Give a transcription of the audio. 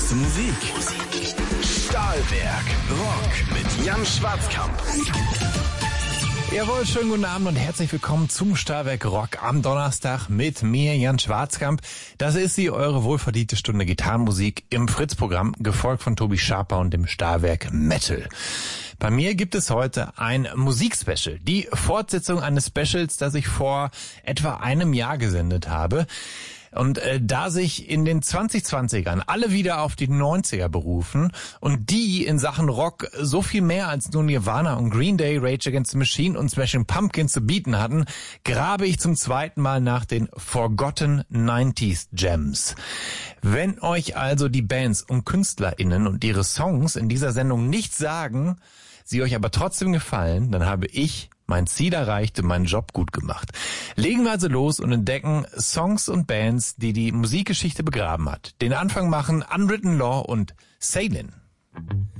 beste Musik. Stahlwerk Rock mit Jan Schwarzkamp. Jawohl, schönen guten Abend und herzlich willkommen zum Stahlwerk Rock am Donnerstag mit mir, Jan Schwarzkamp. Das ist sie, eure wohlverdiente Stunde Gitarrenmusik im Fritz-Programm, gefolgt von Tobi Schaper und dem Stahlwerk Metal. Bei mir gibt es heute ein Musikspecial, die Fortsetzung eines Specials, das ich vor etwa einem Jahr gesendet habe. Und da sich in den 2020ern alle wieder auf die 90er berufen und die in Sachen Rock so viel mehr als nur Nirvana und Green Day, Rage Against the Machine und Smashing Pumpkins zu bieten hatten, grabe ich zum zweiten Mal nach den Forgotten 90s Gems. Wenn euch also die Bands und KünstlerInnen und ihre Songs in dieser Sendung nichts sagen, sie euch aber trotzdem gefallen, dann habe ich mein Ziel erreicht und meinen Job gut gemacht. Legen wir also los und entdecken Songs und Bands, die die Musikgeschichte begraben hat. Den Anfang machen Unwritten Law und Sailin'.